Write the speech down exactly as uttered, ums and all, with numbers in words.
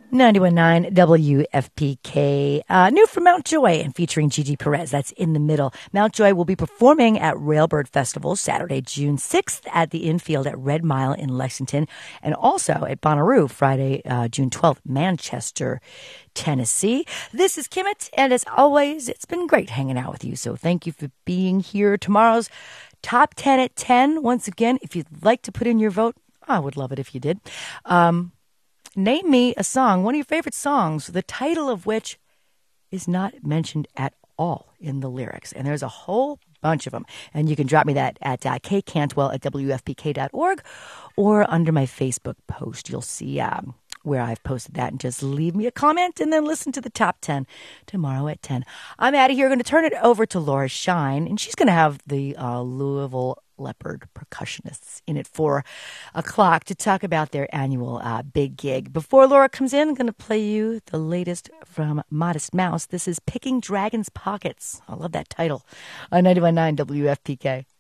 ninety-one point nine W F P K. Uh, new from Mount Joy and featuring Gigi Perez. That's In the Middle. Mount Joy will be performing at Railbird Festival Saturday, June sixth at the Infield at Red Mile in Lexington, and also at Bonnaroo Friday, uh, June twelfth, Manchester, Tennessee. This is Kimmit, and as always, it's been great hanging out with you. So thank you for being here. Tomorrow's Top ten at ten. Once again, if you'd like to put in your vote, I would love it if you did. Um, Name me a song, one of your favorite songs, the title of which is not mentioned at all in the lyrics. And there's a whole bunch of them. And you can drop me that at uh, kcantwell at W F P K dot org or under my Facebook post. You'll see um, where I've posted that. And just leave me a comment and then listen to the top ten tomorrow at ten. I'm out of here. Going to turn it over to Laura Shine. And she's going to have the uh, Louisville Leopard percussionists in at four o'clock to talk about their annual uh, big gig. Before Laura comes in, I'm going to play you the latest from Modest Mouse. This is Picking Dragons' Pockets. I love that title on ninety-one point nine W F P K.